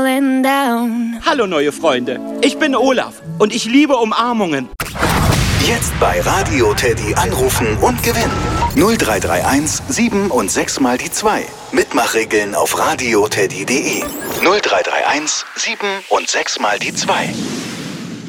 falling down. Hallo neue Freunde, ich bin Olaf und ich liebe Umarmungen. Jetzt bei Radio Teddy anrufen und gewinnen. 0331 7 und 6 mal die 2. Mitmachregeln auf radioteddy.de. 0331 7 und 6 mal die 2.